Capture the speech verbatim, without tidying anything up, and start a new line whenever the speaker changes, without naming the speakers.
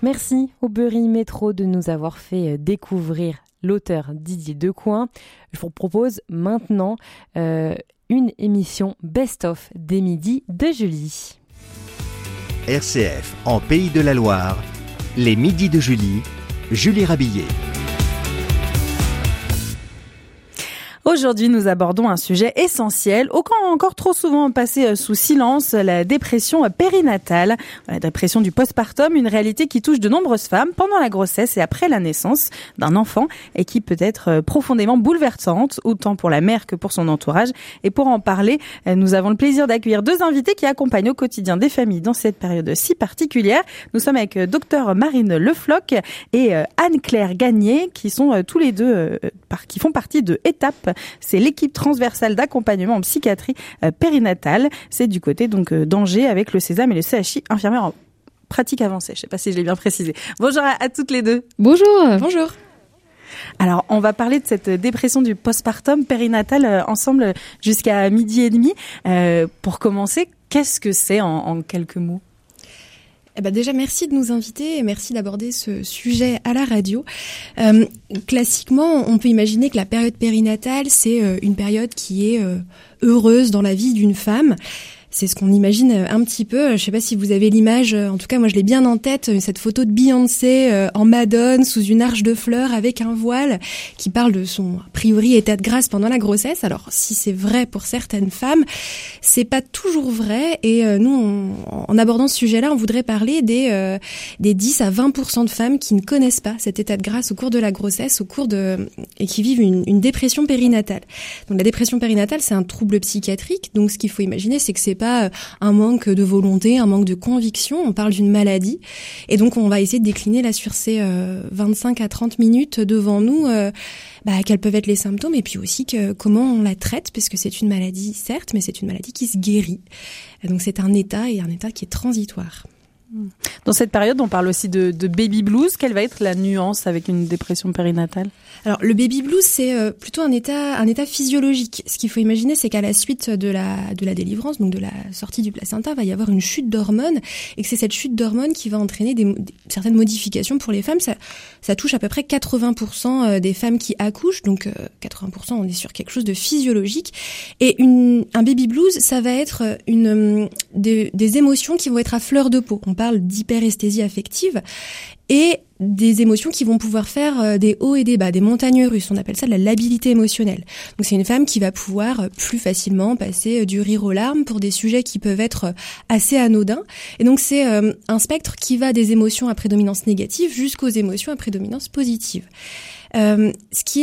Merci au Bury Métro de nous avoir fait découvrir l'auteur Didier Decoing. Je vous propose maintenant euh, une émission best-of des midis de Julie.
R C F en Pays de la Loire, les midis de Julie, Julie Rabillet.
Aujourd'hui, nous abordons un sujet essentiel, encore trop souvent passé sous silence, la dépression périnatale, la dépression du postpartum, une réalité qui touche de nombreuses femmes pendant la grossesse et après la naissance d'un enfant et qui peut être profondément bouleversante, autant pour la mère que pour son entourage. Et pour en parler, nous avons le plaisir d'accueillir deux invités qui accompagnent au quotidien des familles dans cette période si particulière. Nous sommes avec docteur Marine Lefloc et Anne-Claire Gagné, qui sont tous les deux, qui font partie de Étape. C'est l'équipe transversale d'accompagnement en psychiatrie euh, périnatale. C'est du côté donc euh, d'Angers avec le Sésame et le C H I infirmière en pratique avancée. Je ne sais pas si je l'ai bien précisé. Bonjour à, à toutes les deux.
Bonjour. Bonjour.
Alors, on va parler de cette dépression du postpartum périnatal euh, ensemble jusqu'à midi et demi. Euh, pour commencer, qu'est-ce que c'est en, en quelques mots ?
Eh ben déjà, merci de nous inviter et merci d'aborder ce sujet à la radio. Euh, classiquement, on peut imaginer que la période périnatale, c'est euh, une période qui est euh, heureuse dans la vie d'une femme. C'est ce qu'on imagine un petit peu. Je sais pas si vous avez l'image, en tout cas moi je l'ai bien en tête, cette photo de Beyoncé en Madone sous une arche de fleurs avec un voile qui parle de son a priori état de grâce pendant la grossesse. Alors si c'est vrai pour certaines femmes, c'est pas toujours vrai et nous on, en abordant ce sujet-là, on voudrait parler des euh, des dix à vingt pour cent de femmes qui ne connaissent pas cet état de grâce au cours de la grossesse, au cours de et qui vivent une, une dépression périnatale. Donc la dépression périnatale, c'est un trouble psychiatrique. Donc ce qu'il faut imaginer, c'est que c'est pas un manque de volonté, un manque de conviction, on parle d'une maladie. Et donc, on va essayer de décliner là sur ces euh, vingt-cinq à trente minutes devant nous, euh, bah, quels peuvent être les symptômes et puis aussi que, comment on la traite, parce que c'est une maladie, certes, mais c'est une maladie qui se guérit. Et donc, c'est un état et un état qui est transitoire.
Dans cette période, on parle aussi de, de baby blues. Quelle va être la nuance avec une dépression périnatale ?
Alors, le baby blues, c'est euh, plutôt un état, un état physiologique. Ce qu'il faut imaginer, c'est qu'à la suite de la, de la délivrance, donc de la sortie du placenta, va y avoir une chute d'hormones et que c'est cette chute d'hormones qui va entraîner des, des, certaines modifications pour les femmes. Ça, ça touche à peu près quatre-vingts pour cent des femmes qui accouchent, donc euh, quatre-vingts pour cent, on est sur quelque chose de physiologique. Et une, un baby blues, ça va être une, des, des émotions qui vont être à fleur de peau. On parle d'hyperesthésie affective et des émotions qui vont pouvoir faire des hauts et des bas, des montagnes russes. On appelle ça de la labilité émotionnelle. Donc c'est une femme qui va pouvoir plus facilement passer du rire aux larmes pour des sujets qui peuvent être assez anodins. Et donc c'est un spectre qui va des émotions à prédominance négative jusqu'aux émotions à prédominance positive. Euh, ce qui